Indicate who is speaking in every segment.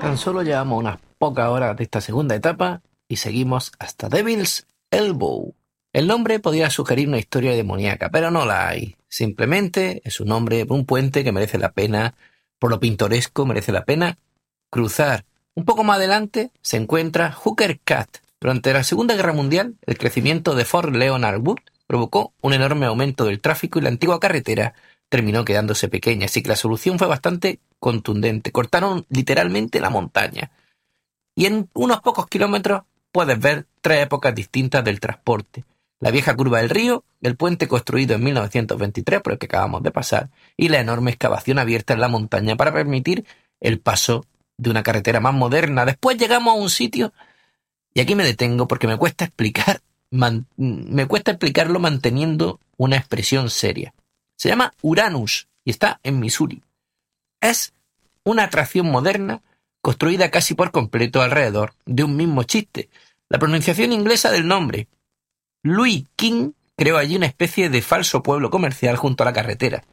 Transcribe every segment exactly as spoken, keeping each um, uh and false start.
Speaker 1: Tan solo llevamos unas pocas horas de esta segunda etapa y seguimos hasta Devil's Elbow. El nombre podría sugerir una historia demoníaca, pero no la hay. Simplemente es un nombre, un puente que merece la pena, por lo pintoresco merece la pena cruzar. Un poco más adelante se encuentra Hooker Cat. Durante la Segunda Guerra Mundial, el crecimiento de Fort Leonard Wood provocó un enorme aumento del tráfico y la antigua carretera terminó quedándose pequeña, así que la solución fue bastante contundente. Cortaron literalmente la montaña. Y en unos pocos kilómetros puedes ver tres épocas distintas del transporte. La vieja curva del río, el puente construido en mil novecientos veintitrés, por el que acabamos de pasar, y la enorme excavación abierta en la montaña para permitir el paso de una carretera más moderna. Después llegamos a un sitio, y aquí me detengo porque me cuesta explicar, man, me cuesta explicarlo manteniendo una expresión seria. Se llama Uranus y está en Missouri. Es una atracción moderna construida casi por completo alrededor de un mismo chiste. La pronunciación inglesa del nombre. Louis King creó allí una especie de falso pueblo comercial junto a la carretera.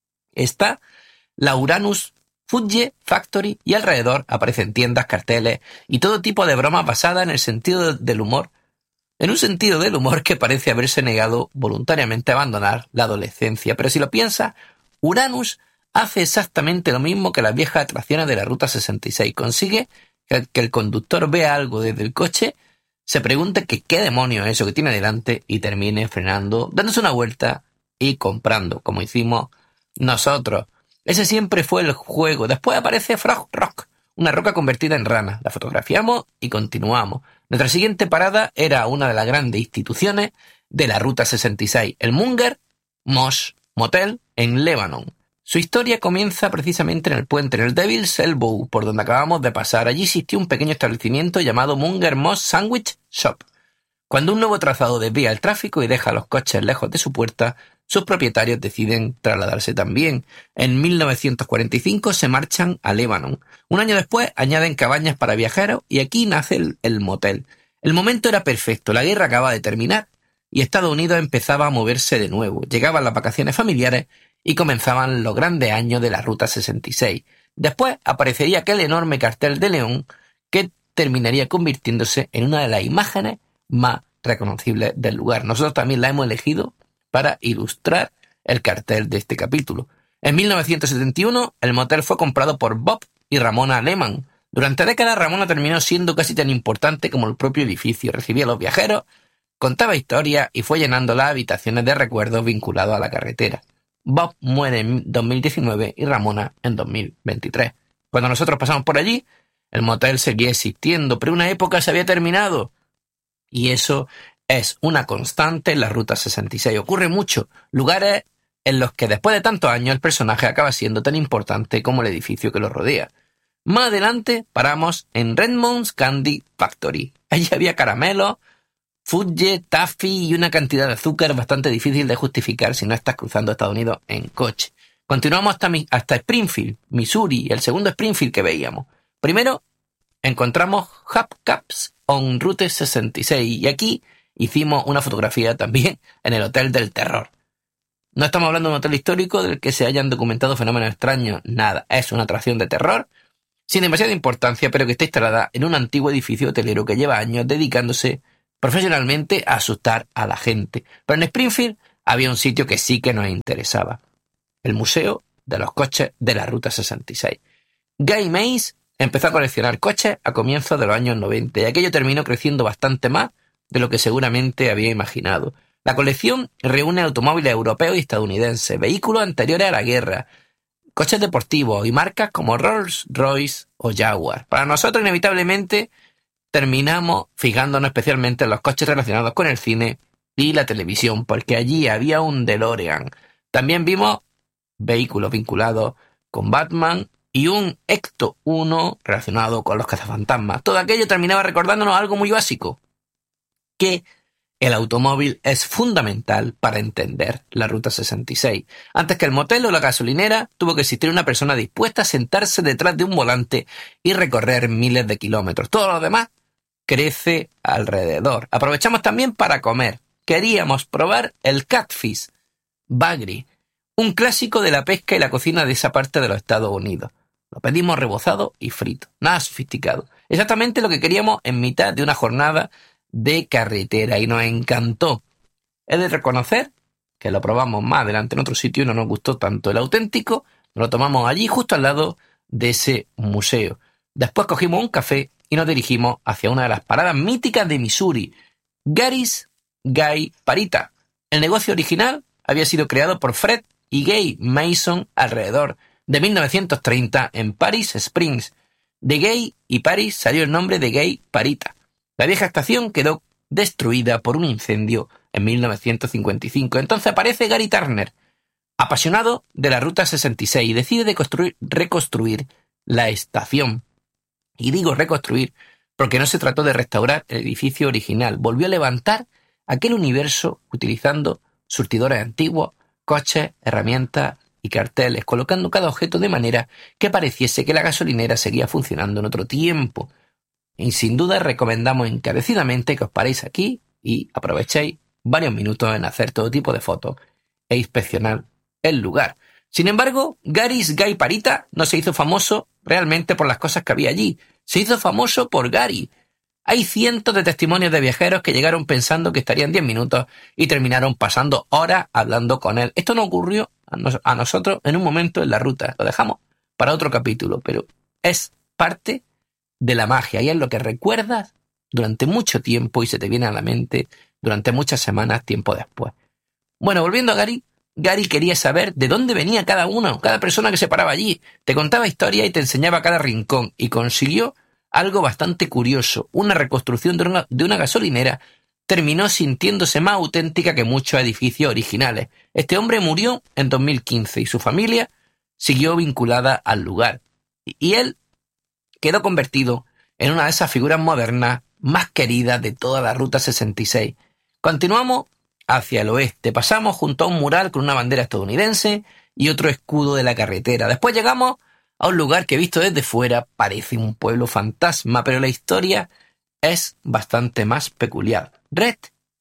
Speaker 1: Está la Uranus Fudge Factory y alrededor aparecen tiendas, carteles y todo tipo de bromas basadas en el sentido del humor. En un sentido del humor que parece haberse negado voluntariamente a abandonar la adolescencia. Pero si lo piensas, Uranus hace exactamente lo mismo que las viejas atracciones de la Ruta sesenta y seis. Consigue que el conductor vea algo desde el coche, se pregunte que qué demonio es eso que tiene delante y termine frenando, dándose una vuelta y comprando, como hicimos nosotros. Ese siempre fue el juego. Después aparece Frog Rock, una roca convertida en rana. La fotografiamos y continuamos. Nuestra siguiente parada era una de las grandes instituciones de la Ruta sesenta y seis, el Munger Mosh Motel en Lebanon. Su historia comienza precisamente en el puente, en el Devil's Elbow, por donde acabamos de pasar. Allí existió un pequeño establecimiento llamado Munger Moss Sandwich Shop. Cuando un nuevo trazado desvía el tráfico y deja a los coches lejos de su puerta, sus propietarios deciden trasladarse también. En mil novecientos cuarenta y cinco se marchan a Lebanon. Un año después añaden cabañas para viajeros y aquí nace el, el motel. El momento era perfecto, la guerra acaba de terminar y Estados Unidos empezaba a moverse de nuevo. Llegaban las vacaciones familiares y comenzaban los grandes años de la Ruta sesenta y seis. Después aparecería aquel enorme cartel de león que terminaría convirtiéndose en una de las imágenes más reconocibles del lugar. Nosotros también la hemos elegido para ilustrar el cartel de este capítulo. En mil novecientos setenta y uno, el motel fue comprado por Bob y Ramona Lehman. Durante décadas, Ramona terminó siendo casi tan importante como el propio edificio. Recibía a los viajeros, contaba historias y fue llenando las habitaciones de recuerdos vinculados a la carretera. Bob muere en dos mil diecinueve y Ramona en dos mil veintitrés. Cuando nosotros pasamos por allí, el motel seguía existiendo, pero una época se había terminado. Y eso es una constante en la Ruta sesenta y seis. Ocurre mucho. Lugares en los que después de tantos años el personaje acaba siendo tan importante como el edificio que lo rodea. Más adelante paramos en Redmond's Candy Factory. Allí había caramelos, fudge, taffy y una cantidad de azúcar bastante difícil de justificar si no estás cruzando Estados Unidos en coche. Continuamos hasta, hasta Springfield, Missouri, el segundo Springfield que veíamos. Primero encontramos Hubcaps on Route sesenta y seis y aquí hicimos una fotografía también en el Hotel del Terror. No estamos hablando de un hotel histórico del que se hayan documentado fenómenos extraños, nada. Es una atracción de terror sin demasiada importancia, pero que está instalada en un antiguo edificio hotelero que lleva años dedicándose profesionalmente a asustar a la gente. Pero en Springfield había un sitio que sí que nos interesaba. El Museo de los Coches de la Ruta sesenta y seis. Guy Mays empezó a coleccionar coches a comienzos de los años noventa y aquello terminó creciendo bastante más de lo que seguramente había imaginado. La colección reúne automóviles europeos y estadounidenses, vehículos anteriores a la guerra, coches deportivos y marcas como Rolls-Royce o Jaguar. Para nosotros, inevitablemente, terminamos fijándonos especialmente en los coches relacionados con el cine y la televisión, porque allí había un DeLorean. También vimos vehículos vinculados con Batman y un Ecto uno relacionado con los cazafantasmas. Todo aquello terminaba recordándonos algo muy básico, que el automóvil es fundamental para entender la Ruta sesenta y seis. Antes que el motel o la gasolinera, tuvo que existir una persona dispuesta a sentarse detrás de un volante y recorrer miles de kilómetros. Todo lo demás crece alrededor. Aprovechamos también para comer. Queríamos probar el catfish, bagre, un clásico de la pesca y la cocina de esa parte de los Estados Unidos. Lo pedimos rebozado y frito, nada sofisticado. Exactamente lo que queríamos en mitad de una jornada de carretera y nos encantó. He de reconocer que lo probamos más adelante en otro sitio y no nos gustó tanto el auténtico, nos lo tomamos allí justo al lado de ese museo. Después cogimos un café y nos dirigimos hacia una de las paradas míticas de Missouri, Gary's Guy Parita. El negocio original había sido creado por Fred y Gay Mason alrededor de mil novecientos treinta en Paris Springs. De Gay y Paris salió el nombre de Gay Parita. La vieja estación quedó destruida por un incendio en mil novecientos cincuenta y cinco. Entonces aparece Gary Turner, apasionado de la Ruta sesenta y seis, y decide de construir, reconstruir la estación. Y digo reconstruir porque no se trató de restaurar el edificio original. Volvió a levantar aquel universo utilizando surtidores antiguos, coches, herramientas y carteles, colocando cada objeto de manera que pareciese que la gasolinera seguía funcionando en otro tiempo. Y sin duda recomendamos encarecidamente que os paréis aquí y aprovechéis varios minutos en hacer todo tipo de fotos e inspeccionar el lugar. Sin embargo, Gary's Guy Parita no se hizo famoso realmente por las cosas que había allí. Se hizo famoso por Gary. Hay cientos de testimonios de viajeros que llegaron pensando que estarían diez minutos y terminaron pasando horas hablando con él. Esto no ocurrió a, nos- a nosotros en un momento en la ruta. Lo dejamos para otro capítulo, pero es parte de la magia y es lo que recuerdas durante mucho tiempo y se te viene a la mente durante muchas semanas tiempo después. Bueno, volviendo a Gary, Gary quería saber de dónde venía cada uno, cada persona que se paraba allí. Te contaba historias y te enseñaba cada rincón y consiguió algo bastante curioso. Una reconstrucción de una, de una gasolinera terminó sintiéndose más auténtica que muchos edificios originales. Este hombre murió en dos mil quince y su familia siguió vinculada al lugar. Y, y él quedó convertido en una de esas figuras modernas más queridas de toda la Ruta sesenta y seis. Continuamos hacia el oeste, pasamos junto a un mural con una bandera estadounidense y otro escudo de la carretera. Después llegamos a un lugar que visto desde fuera parece un pueblo fantasma, pero la historia es bastante más peculiar. Red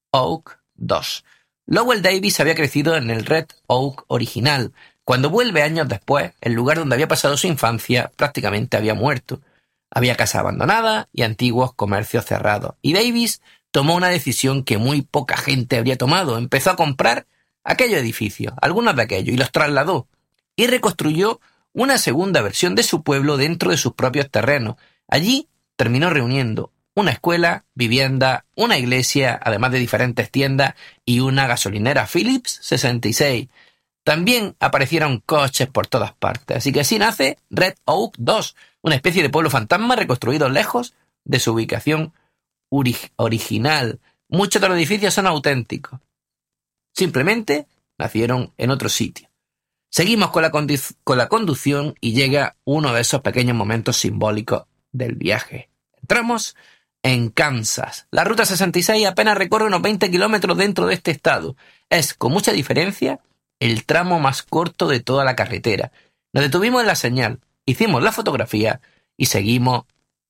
Speaker 1: Oak dos. Lowell Davis había crecido en el Red Oak original. Cuando vuelve años después, el lugar donde había pasado su infancia prácticamente había muerto. Había casas abandonadas y antiguos comercios cerrados. Y Davis tomó una decisión que muy poca gente habría tomado. Empezó a comprar aquellos edificios, algunos de aquellos, y los trasladó. Y reconstruyó una segunda versión de su pueblo dentro de sus propios terrenos. Allí terminó reuniendo una escuela, vivienda, una iglesia, además de diferentes tiendas, y una gasolinera Phillips sesenta y seis. También aparecieron coches por todas partes. Así que así nace Red Oak dos, una especie de pueblo fantasma reconstruido lejos de su ubicación ori- original. Muchos de los edificios son auténticos. Simplemente nacieron en otro sitio. Seguimos con la, condu- con la conducción y llega uno de esos pequeños momentos simbólicos del viaje. Entramos en Kansas. La Ruta sesenta y seis apenas recorre unos veinte kilómetros dentro de este estado. Es, con mucha diferencia, el tramo más corto de toda la carretera. Nos detuvimos en la señal, hicimos la fotografía y seguimos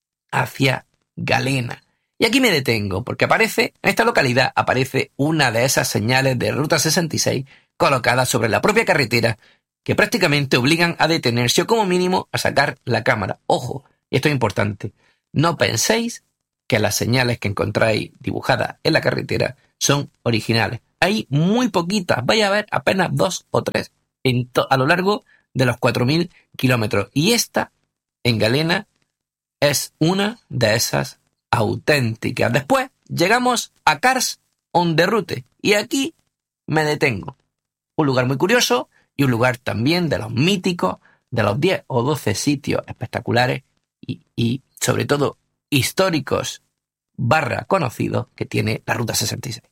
Speaker 1: hacia Galena. Y aquí me detengo, porque aparece, en esta localidad aparece una de esas señales de Ruta sesenta y seis colocadas sobre la propia carretera que prácticamente obligan a detenerse o como mínimo a sacar la cámara. Ojo, y esto es importante, no penséis que las señales que encontráis dibujadas en la carretera son originales. Hay muy poquitas, vais a ver apenas dos o tres en to- a lo largo de los cuatro mil kilómetros. Y esta, en Galena, es una de esas auténticas. Después llegamos a Cars on the Route y aquí me detengo. Un lugar muy curioso y un lugar también de los míticos, de los diez o doce sitios espectaculares y, y sobre todo históricos barra conocidos que tiene la Ruta sesenta y seis.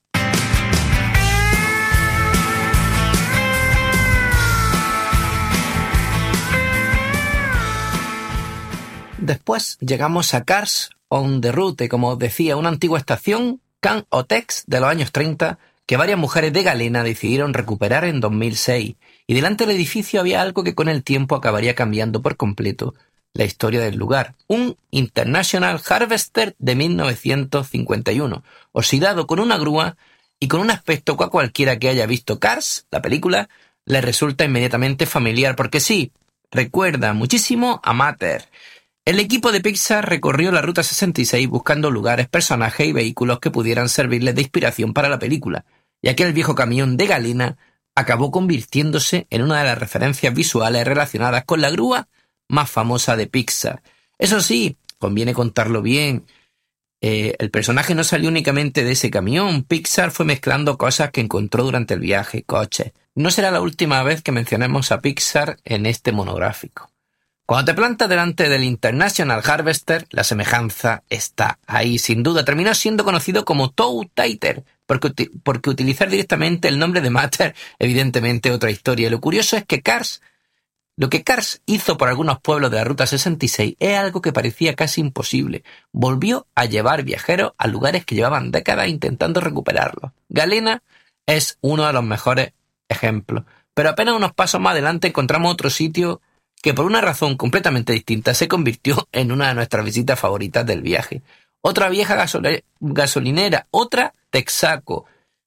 Speaker 1: Después llegamos a Cars on the Route, como os decía, una antigua estación Can Otex de los años treinta que varias mujeres de Galena decidieron recuperar en dos mil seis. Y delante del edificio había algo que con el tiempo acabaría cambiando por completo la historia del lugar. Un International Harvester de mil novecientos cincuenta y uno, oxidado con una grúa y con un aspecto que a cualquiera que haya visto Cars, la película, le resulta inmediatamente familiar, porque sí, recuerda muchísimo a Mater. El equipo de Pixar recorrió la Ruta sesenta y seis buscando lugares, personajes y vehículos que pudieran servirles de inspiración para la película, y aquel viejo camión de galena acabó convirtiéndose en una de las referencias visuales relacionadas con la grúa más famosa de Pixar. Eso sí, conviene contarlo bien. Eh, el personaje no salió únicamente de ese camión. Pixar fue mezclando cosas que encontró durante el viaje, coches. No será la última vez que mencionemos a Pixar en este monográfico. Cuando te plantas delante del International Harvester, la semejanza está ahí. Sin duda, terminó siendo conocido como Tow Tater, porque, porque utilizar directamente el nombre de Mater, evidentemente otra historia. Lo curioso es que Cars, lo que Cars hizo por algunos pueblos de la Ruta sesenta y seis es algo que parecía casi imposible. Volvió a llevar viajeros a lugares que llevaban décadas intentando recuperarlos. Galena es uno de los mejores ejemplos, pero apenas unos pasos más adelante encontramos otro sitio que por una razón completamente distinta se convirtió en una de nuestras visitas favoritas del viaje. Otra vieja gasol- gasolinera, otra Texaco,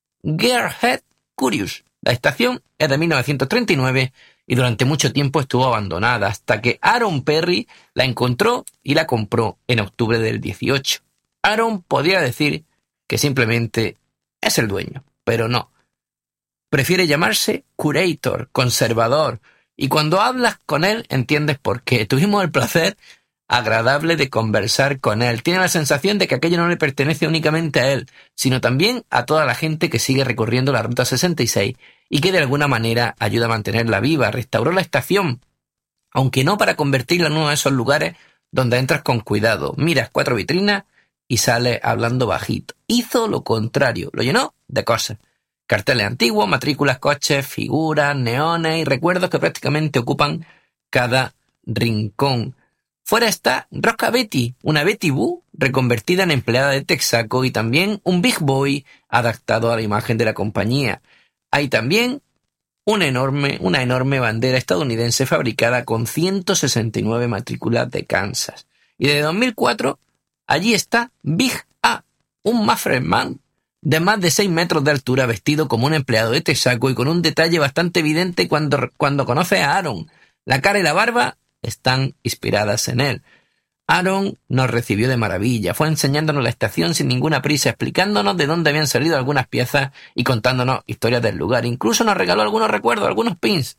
Speaker 1: Gearhead Curious. La estación es de mil novecientos treinta y nueve y durante mucho tiempo estuvo abandonada hasta que Aaron Perry la encontró y la compró en octubre del dieciocho. Aaron podría decir que simplemente es el dueño, pero no. Prefiere llamarse Curator, conservador, y cuando hablas con él entiendes por qué. Tuvimos el placer agradable de conversar con él. Tiene la sensación de que aquello no le pertenece únicamente a él, sino también a toda la gente que sigue recorriendo la Ruta sesenta y seis y que de alguna manera ayuda a mantenerla viva. Restauró la estación, aunque no para convertirla en uno de esos lugares donde entras con cuidado, miras cuatro vitrinas y sales hablando bajito. Hizo lo contrario, lo llenó de cosas. Carteles antiguos, matrículas, coches, figuras, neones y recuerdos que prácticamente ocupan cada rincón. Fuera está Rosca Betty, una Betty Boo reconvertida en empleada de Texaco y también un Big Boy adaptado a la imagen de la compañía. Hay también una enorme, una enorme bandera estadounidense fabricada con ciento sesenta y nueve matrículas de Kansas. Y desde dos mil cuatro, allí está Big A, un Muffler Man de más de seis metros de altura, vestido como un empleado de Texaco y con un detalle bastante evidente cuando, cuando conoce a Aaron. La cara y la barba están inspiradas en él. Aaron nos recibió de maravilla, fue enseñándonos la estación sin ninguna prisa, explicándonos de dónde habían salido algunas piezas y contándonos historias del lugar. Incluso nos regaló algunos recuerdos, algunos pins.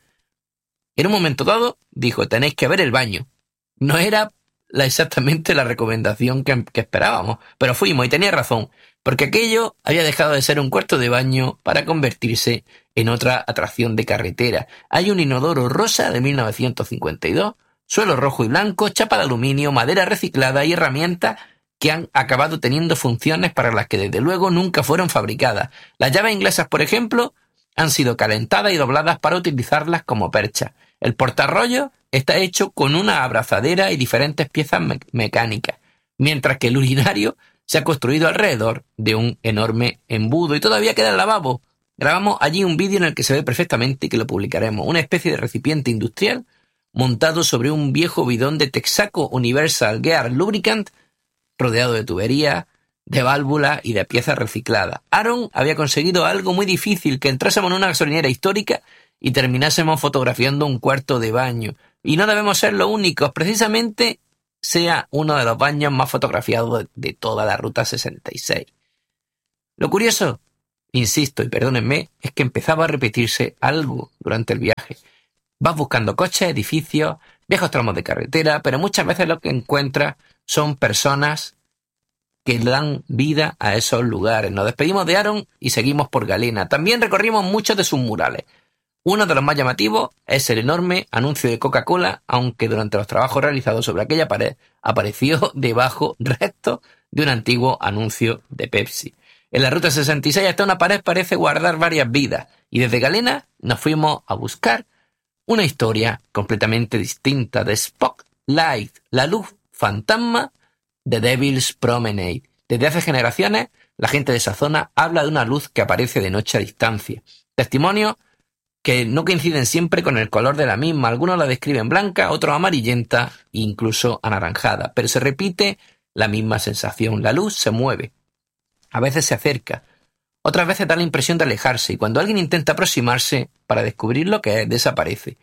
Speaker 1: En un momento dado dijo, tenéis que ver el baño. No era la, exactamente la recomendación que, que esperábamos, pero fuimos y tenía razón, porque aquello había dejado de ser un cuarto de baño para convertirse en otra atracción de carretera. Hay un inodoro rosa de mil novecientos cincuenta y dos, suelo rojo y blanco, chapa de aluminio, madera reciclada y herramientas que han acabado teniendo funciones para las que desde luego nunca fueron fabricadas. Las llaves inglesas, por ejemplo, han sido calentadas y dobladas para utilizarlas como perchas. El portarrollos está hecho con una abrazadera y diferentes piezas me- mecánicas, mientras que el urinario se ha construido alrededor de un enorme embudo y todavía queda el lavabo. Grabamos allí un vídeo en el que se ve perfectamente y que lo publicaremos. Una especie de recipiente industrial montado sobre un viejo bidón de Texaco Universal Gear Lubricant, rodeado de tuberías, de válvulas y de piezas recicladas. Aaron había conseguido algo muy difícil, que entrásemos en una gasolinera histórica y terminásemos fotografiando un cuarto de baño. Y no debemos ser los únicos, precisamente sea uno de los baños más fotografiados de toda la Ruta sesenta y seis. Lo curioso, insisto y perdónenme, es que empezaba a repetirse algo durante el viaje. Vas buscando coches, edificios, viejos tramos de carretera, pero muchas veces lo que encuentras son personas que dan vida a esos lugares. Nos despedimos de Aaron y seguimos por Galena. También recorrimos muchos de sus murales. Uno de los más llamativos es el enorme anuncio de Coca-Cola, aunque durante los trabajos realizados sobre aquella pared apareció debajo restos de un antiguo anuncio de Pepsi. En la Ruta sesenta y seis hasta una pared parece guardar varias vidas, y desde Galena nos fuimos a buscar una historia completamente distinta de Spotlight, la luz fantasma de Devil's Promenade. Desde hace generaciones, la gente de esa zona habla de una luz que aparece de noche a distancia. Testimonios que no coinciden siempre con el color de la misma. Algunos la describen blanca, otros amarillenta e incluso anaranjada, pero se repite la misma sensación. La luz se mueve. A veces se acerca, otras veces da la impresión de alejarse, y cuando alguien intenta aproximarse para descubrir lo que es, desaparece.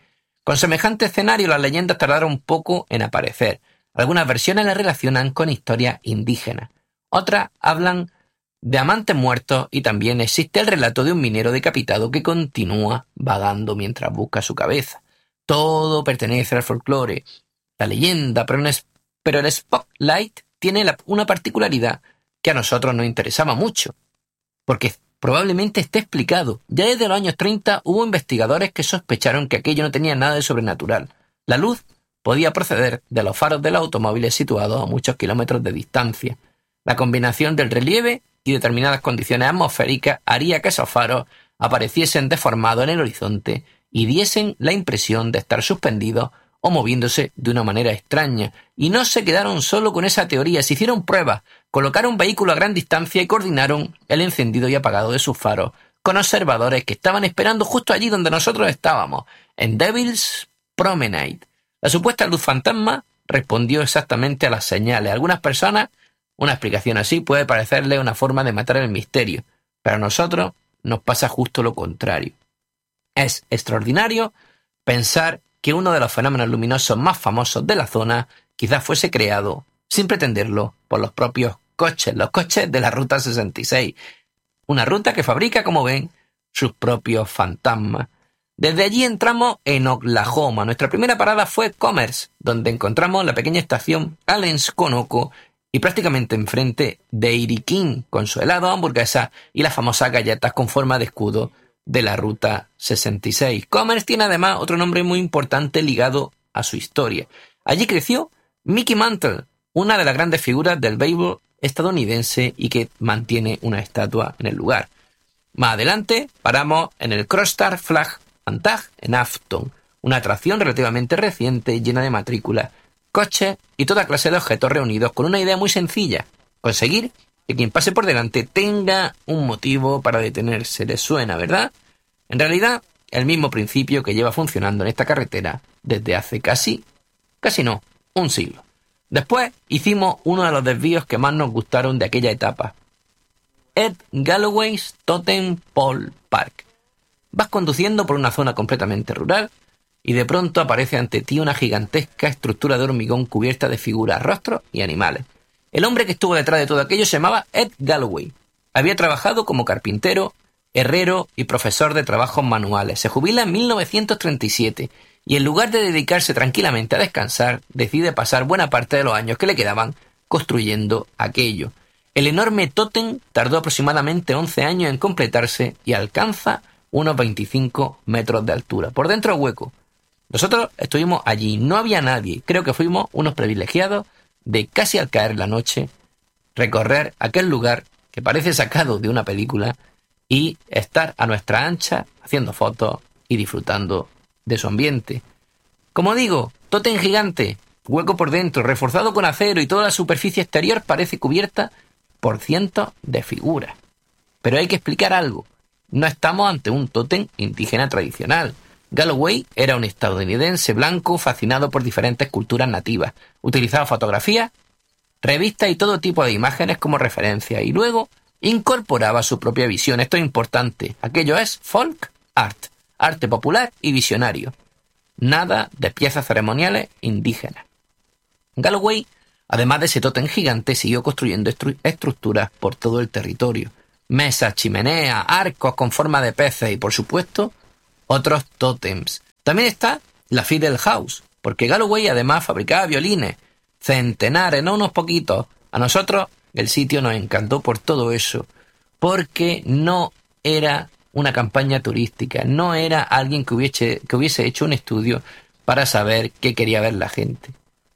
Speaker 1: Con semejante escenario, las leyendas tardaron un poco en aparecer. Algunas versiones las relacionan con historias indígenas. Otras hablan de amantes muertos y también existe el relato de un minero decapitado que continúa vagando mientras busca su cabeza. Todo pertenece al folclore, la leyenda, pero, es, pero el Spotlight tiene la, una particularidad que a nosotros nos interesaba mucho, porque probablemente esté explicado. Ya desde los años treinta hubo investigadores que sospecharon que aquello no tenía nada de sobrenatural. La luz podía proceder de los faros de los automóviles situados a muchos kilómetros de distancia. La combinación del relieve y determinadas condiciones atmosféricas haría que esos faros apareciesen deformados en el horizonte y diesen la impresión de estar suspendidos o moviéndose de una manera extraña. Y no se quedaron solo con esa teoría, se hicieron pruebas, colocaron vehículos a gran distancia y coordinaron el encendido y apagado de sus faros con observadores que estaban esperando justo allí donde nosotros estábamos, en Devil's Promenade. La supuesta luz fantasma respondió exactamente a las señales. A algunas personas una explicación así puede parecerle una forma de matar el misterio, pero a nosotros nos pasa justo lo contrario. Es extraordinario pensar que uno de los fenómenos luminosos más famosos de la zona quizás fuese creado, sin pretenderlo, por los propios coches, los coches de la Ruta sesenta y seis. Una ruta que fabrica, como ven, sus propios fantasmas. Desde allí entramos en Oklahoma. Nuestra primera parada fue Commerce, donde encontramos la pequeña estación Allen's Conoco y prácticamente enfrente Dairy King, con su helado, hamburguesa y las famosas galletas con forma de escudo de la Ruta sesenta y seis. Commerce tiene además otro nombre muy importante ligado a su historia. Allí creció Mickey Mantle, una de las grandes figuras del béisbol estadounidense y que mantiene una estatua en el lugar. Más adelante paramos en el Crossstar Flag and Tag en Afton, una atracción relativamente reciente llena de matrículas, coches y toda clase de objetos reunidos con una idea muy sencilla: conseguir que quien pase por delante tenga un motivo para detenerse. ¿Les suena, verdad? En realidad, el mismo principio que lleva funcionando en esta carretera desde hace casi, casi no, un siglo. Después hicimos uno de los desvíos que más nos gustaron de aquella etapa: Ed Galloway's Totem Pole Park. Vas conduciendo por una zona completamente rural y de pronto aparece ante ti una gigantesca estructura de hormigón cubierta de figuras, rostros y animales. El hombre que estuvo detrás de todo aquello se llamaba Ed Galloway. Había trabajado como carpintero, herrero y profesor de trabajos manuales. Se jubila en mil novecientos treinta y siete y en lugar de dedicarse tranquilamente a descansar, decide pasar buena parte de los años que le quedaban construyendo aquello. El enorme tótem tardó aproximadamente once años en completarse y alcanza unos veinticinco metros de altura. Por dentro es hueco. Nosotros estuvimos allí, no había nadie. Creo que fuimos unos privilegiados de, casi al caer la noche, recorrer aquel lugar que parece sacado de una película y estar a nuestra ancha haciendo fotos y disfrutando de su ambiente. Como digo, tótem gigante, hueco por dentro, reforzado con acero y toda la superficie exterior parece cubierta por cientos de figuras. Pero hay que explicar algo. No estamos ante un tótem indígena tradicional. Galloway era un estadounidense blanco fascinado por diferentes culturas nativas. Utilizaba fotografías, revistas y todo tipo de imágenes como referencia y luego incorporaba su propia visión. Esto es importante. Aquello es folk art, arte popular y visionario. Nada de piezas ceremoniales indígenas. Galloway, además de ese tótem gigante, siguió construyendo estru- estructuras por todo el territorio. Mesas, chimeneas, arcos con forma de peces y, por supuesto, otros tótems. También está la Fiddle House, porque Galloway además fabricaba violines, centenares, no unos poquitos. A nosotros el sitio nos encantó por todo eso, porque no era una campaña turística, no era alguien que hubiese, que hubiese hecho un estudio para saber qué quería ver la gente.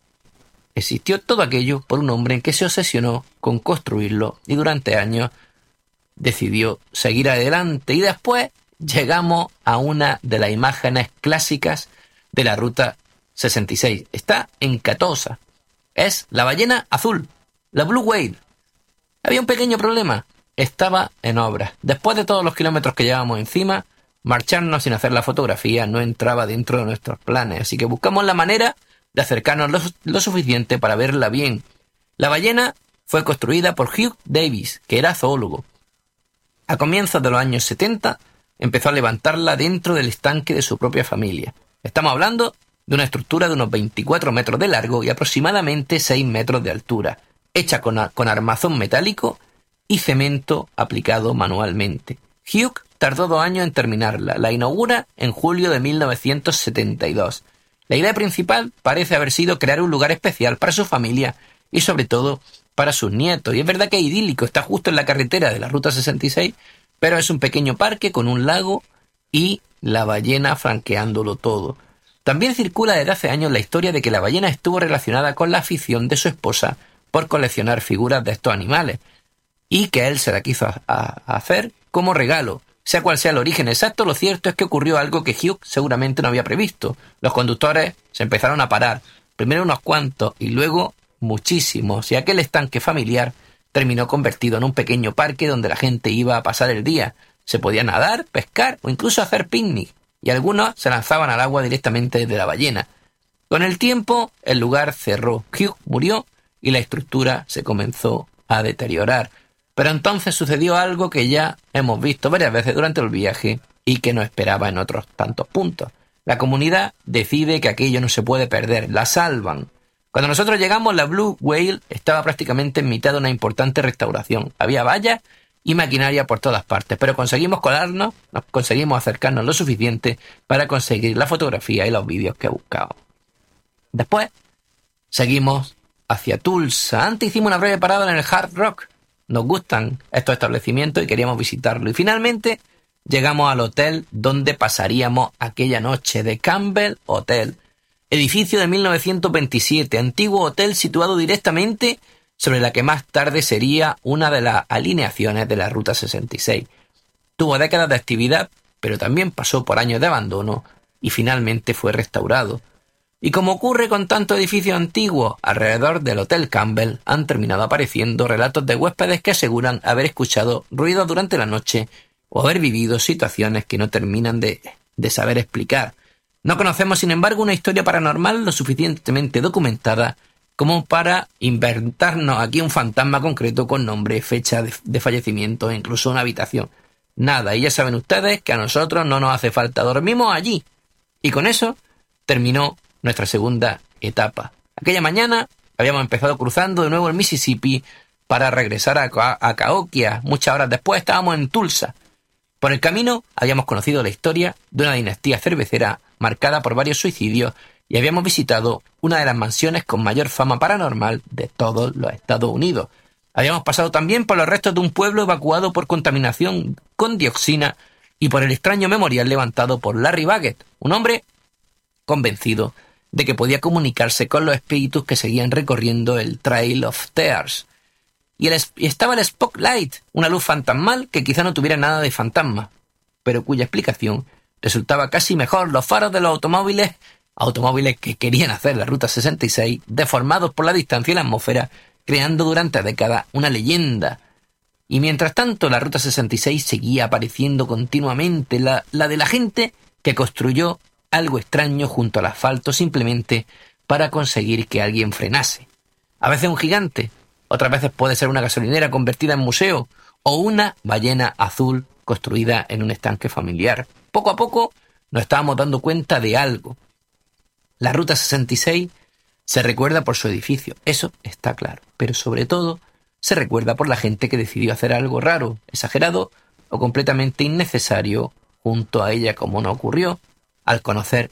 Speaker 1: Existió todo aquello por un hombre que se obsesionó con construirlo y durante años decidió seguir adelante. Y después llegamos a una de las imágenes clásicas de la Ruta sesenta y seis. Está en Catosa. Es la ballena azul, la Blue Whale. Había un pequeño problema. Estaba en obras. Después de todos los kilómetros que llevábamos encima, marcharnos sin hacer la fotografía no entraba dentro de nuestros planes. Así que buscamos la manera de acercarnos lo, lo suficiente para verla bien. La ballena fue construida por Hugh Davis, que era zoólogo. A comienzos de los años setenta, empezó a levantarla dentro del estanque de su propia familia. Estamos hablando de una estructura de unos veinticuatro metros de largo y aproximadamente seis metros de altura, hecha con, con armazón metálico y cemento aplicado manualmente. Hugh tardó dos años en terminarla. La inaugura en julio de mil novecientos setenta y dos. La idea principal parece haber sido crear un lugar especial para su familia y sobre todo para sus nietos. Y es verdad que es idílico, está justo en la carretera de la Ruta sesenta y seis, pero es un pequeño parque con un lago y la ballena franqueándolo todo. También circula desde hace años la historia de que la ballena estuvo relacionada con la afición de su esposa por coleccionar figuras de estos animales y que él se la quiso a, a, a hacer como regalo. Sea cual sea el origen exacto, lo cierto es que ocurrió algo que Hugh seguramente no había previsto. Los conductores se empezaron a parar, primero unos cuantos y luego muchísimos, y aquel estanque familiar terminó convertido en un pequeño parque donde la gente iba a pasar el día. Se podía nadar, pescar o incluso hacer picnic, y algunos se lanzaban al agua directamente desde la ballena. Con el tiempo, el lugar cerró, Hugh murió y la estructura se comenzó a deteriorar. Pero entonces sucedió algo que ya hemos visto varias veces durante el viaje y que no esperaba en otros tantos puntos. La comunidad decide que aquello no se puede perder, la salvan. Cuando nosotros llegamos, la Blue Whale estaba prácticamente en mitad de una importante restauración. Había vallas y maquinaria por todas partes, pero conseguimos colarnos, nos conseguimos acercarnos lo suficiente para conseguir la fotografía y los vídeos que buscábamos. Después, seguimos hacia Tulsa. Antes hicimos una breve parada en el Hard Rock. Nos gustan estos establecimientos y queríamos visitarlo. Y finalmente llegamos al hotel donde pasaríamos aquella noche, de Campbell Hotel. Edificio de mil novecientos veintisiete, antiguo hotel situado directamente sobre la que más tarde sería una de las alineaciones de la Ruta sesenta y seis. Tuvo décadas de actividad, pero también pasó por años de abandono y finalmente fue restaurado. Y como ocurre con tantos edificios antiguos, alrededor del Hotel Campbell han terminado apareciendo relatos de huéspedes que aseguran haber escuchado ruidos durante la noche o haber vivido situaciones que no terminan de, de saber explicar. No conocemos, sin embargo, una historia paranormal lo suficientemente documentada como para inventarnos aquí un fantasma concreto con nombre, fecha de, de fallecimiento e incluso una habitación. Nada, y ya saben ustedes que a nosotros no nos hace falta, dormimos allí. Y con eso terminó nuestra segunda etapa. Aquella mañana habíamos empezado cruzando de nuevo el Mississippi para regresar a, a Cahokia. Muchas horas después estábamos en Tulsa. Por el camino habíamos conocido la historia de una dinastía cervecera marcada por varios suicidios y habíamos visitado una de las mansiones con mayor fama paranormal de todos los Estados Unidos. Habíamos pasado también por los restos de un pueblo evacuado por contaminación con dioxina y por el extraño memorial levantado por Larry Baggett, un hombre convencido de que podía comunicarse con los espíritus que seguían recorriendo el Trail of Tears. Y, el, y estaba el Spotlight, una luz fantasmal que quizá no tuviera nada de fantasma, pero cuya explicación resultaba casi mejor. Los faros de los automóviles, automóviles que querían hacer la Ruta sesenta y seis, deformados por la distancia y la atmósfera, creando durante décadas una leyenda. Y mientras tanto, la Ruta sesenta y seis seguía apareciendo continuamente, la, la de la gente que construyó algo extraño junto al asfalto simplemente para conseguir que alguien frenase. A veces un gigante, otras veces puede ser una gasolinera convertida en museo o una ballena azul construida en un estanque familiar. Poco a poco nos estábamos dando cuenta de algo. La Ruta sesenta y seis se recuerda por su edificio, eso está claro, pero sobre todo se recuerda por la gente que decidió hacer algo raro, exagerado o completamente innecesario junto a ella, como no ocurrió al conocer